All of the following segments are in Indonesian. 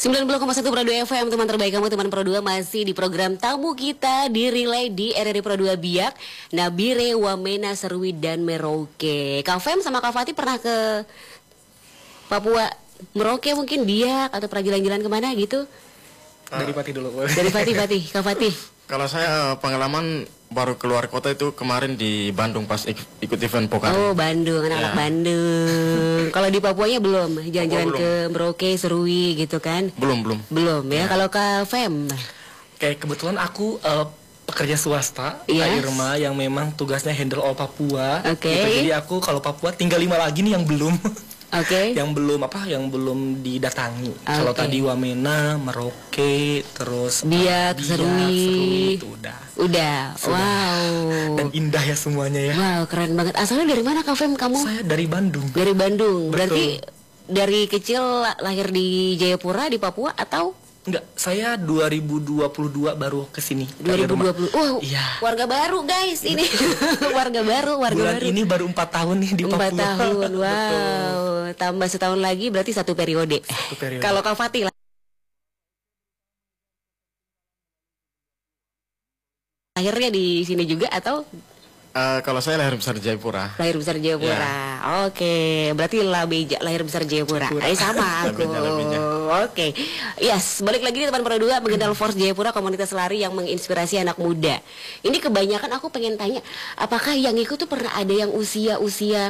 90,1 Pro 2 FM, teman terbaik kamu, teman Pro 2 masih di program tamu kita di relay di RRI Pro 2 Biak, Nabire, Wamena, Serwi, dan Merauke. Kak Fem sama Kak Fatih pernah ke Papua, Merauke mungkin Biak atau pernah jalan-jalan kemana gitu? Dari Fatih dulu. Dari Fatih, Kak Fatih. Kalau saya pengalaman baru keluar kota itu kemarin di Bandung pas ikut event Pokari. Oh, Bandung, anak-anak Bandung. Kalau di Papuanya belum, jalan-jalan ke Merauke, Serui gitu kan? Belum ya. Kalau Kak Fem? Kayak kebetulan aku pekerja swasta, Yes. Kak Irma, yang memang tugasnya handle all Papua. Oke. Gitu. Jadi aku kalau Papua tinggal 5 lagi nih yang belum. Oke. yang belum didatangi. Kalau tadi Wamena, Merauke, terus Biak, Serui itu udah. Wow. Dan indah ya semuanya ya. Wow, keren banget. Asalnya dari mana Kak Fem kamu? Saya dari Bandung. Dari Bandung. Betul. Berarti dari kecil lahir di Jayapura di Papua atau? Enggak, saya 2022 baru kesini. 2020. Iya. Warga baru guys ini. warga baru. Bulan ini baru 4 tahun nih di 4 Papua. tahun. Wow. Tambah setahun lagi berarti 1 periode. Kalau Kak Fatih lahirnya di sini juga atau? Kalau saya lahir besar di Jayapura. Lahir besar Jayapura. Ya. Oke, berarti Labeja lahir besar Jayapura. Sama aku. Oke. Yes, balik lagi nih teman Pro 2 Mengenal Force Jayapura, komunitas lari yang menginspirasi anak muda. Ini kebanyakan aku pengen tanya, apakah yang ikut tuh pernah ada yang usia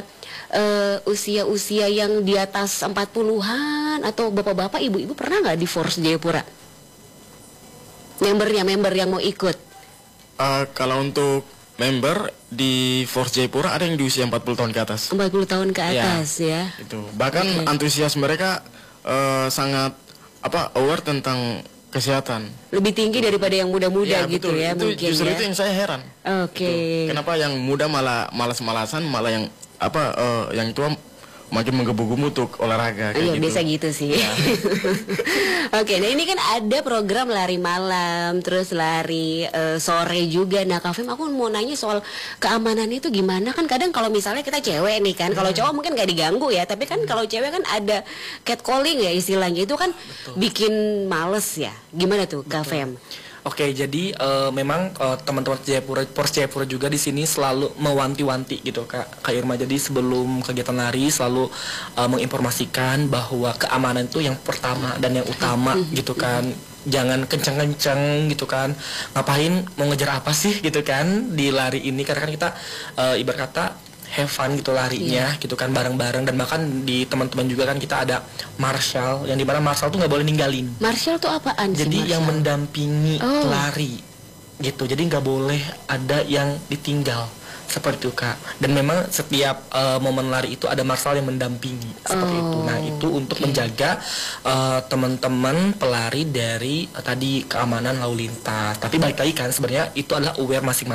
yang di atas 40-an atau bapak-bapak, ibu-ibu pernah nggak di Force Jayapura? Member yang mau ikut. Kalau untuk member di Force Jayapura ada yang di usia 40 tahun ke atas. 40 tahun ke atas ya. Itu. Bahkan antusias mereka sangat aware tentang kesehatan. Lebih tinggi daripada yang muda-muda gitu betul. ya, itu, mungkin justru ya. itu yang saya heran. Oke. Kenapa yang muda malah malas-malasan, malah yang yang tua makin menggebu-gebu untuk olahraga kayak Iya, gitu. biasa gitu sih. Ya. Oke, nah ini kan ada program lari malam, terus lari sore juga. Nah, Kak Fem, aku mau nanya soal keamanan itu gimana? Kan kadang kalau misalnya kita cewek nih kan, kalau cowok mungkin nggak diganggu ya, tapi kan kalau cewek kan ada catcalling ya istilahnya, itu kan bikin males ya. Gimana tuh, Kak Fem? Oke, jadi memang teman-teman Force Jayapura juga di sini selalu mewanti-wanti gitu Kak Irma. Jadi sebelum kegiatan lari selalu menginformasikan bahwa keamanan itu yang pertama dan yang utama gitu kan. Jangan kenceng-kenceng gitu kan. Ngapain, mau ngejar apa sih gitu kan di lari ini, karena kan kita ibarat kata have fun gitu larinya gitu kan, bareng-bareng. Dan bahkan di teman-teman juga kan kita ada marshal, yang dimana marshal tuh nggak boleh ninggalin. Marshal tuh apaan sih? Jadi marshal? yang mendampingi pelari gitu, jadi nggak boleh ada yang ditinggal seperti itu Kak. Dan memang setiap momen lari itu ada marshal yang mendampingi seperti itu. Nah itu untuk menjaga teman-teman pelari dari tadi keamanan lalu lintas. Tapi balik lagi kan sebenarnya itu adalah aware masing-masing